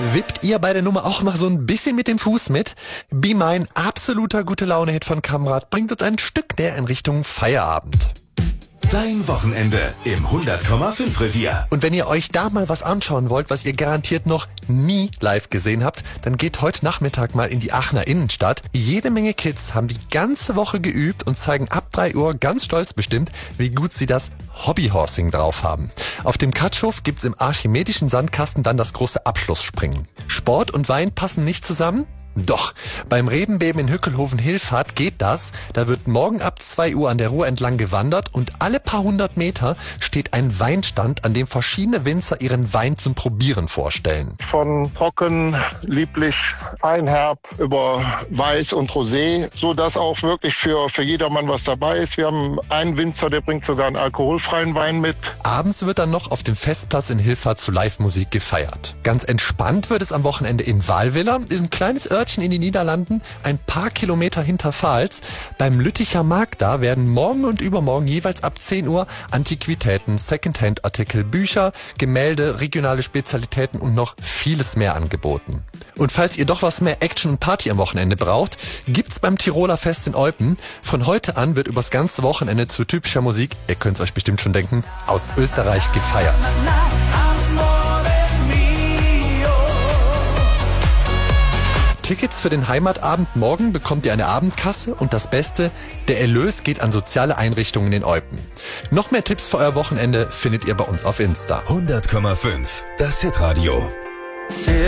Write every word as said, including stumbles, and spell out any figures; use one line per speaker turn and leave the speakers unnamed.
Wippt ihr bei der Nummer auch mal so ein bisschen mit dem Fuß mit? Be Mine, absoluter Gute-Laune-Hit von Kamrat, bringt uns ein Stück näher in Richtung Feierabend.
Dein Wochenende im hundert Komma fünf Revier.
Und wenn ihr euch da mal was anschauen wollt, was ihr garantiert noch nie live gesehen habt, dann geht heute Nachmittag mal in die Aachener Innenstadt. Jede Menge Kids haben die ganze Woche geübt und zeigen ab drei Uhr ganz stolz bestimmt, wie gut sie das Hobbyhorsing drauf haben. Auf dem Katschhof gibt's im archimedischen Sandkasten dann das große Abschlussspringen. Sport und Wein passen nicht zusammen? Doch, beim Rebenbeben in Hückelhoven-Hilfert geht das. Da wird morgen ab zwei Uhr an der Ruhr entlang gewandert und alle paar hundert Meter steht ein Weinstand, an dem verschiedene Winzer ihren Wein zum Probieren vorstellen.
Von trocken, lieblich, feinherb über Weiß und Rosé, so dass auch wirklich für, für jedermann was dabei ist. Wir haben einen Winzer, der bringt sogar einen alkoholfreien Wein mit.
Abends wird dann noch auf dem Festplatz in Hilfert zu Live-Musik gefeiert. Ganz entspannt wird es am Wochenende in Walwiller, ist ein kleines Örtchen in den Niederlanden, ein paar Kilometer hinter Pfalz. Beim Lütticher Markt da werden morgen und übermorgen jeweils ab zehn Uhr Antiquitäten, Secondhand-Artikel, Bücher, Gemälde, regionale Spezialitäten und noch vieles mehr angeboten. Und falls ihr doch was mehr Action und Party am Wochenende braucht, gibt's beim Tiroler Fest in Eupen. Von heute an wird übers ganze Wochenende zu typischer Musik, ihr könnt's euch bestimmt schon denken, aus Österreich gefeiert. Tickets für den Heimatabend morgen bekommt ihr eine Abendkasse und das Beste, der Erlös geht an soziale Einrichtungen in Eupen. Noch mehr Tipps für euer Wochenende findet ihr bei uns auf Insta.
hundert Komma fünf, das Hitradio.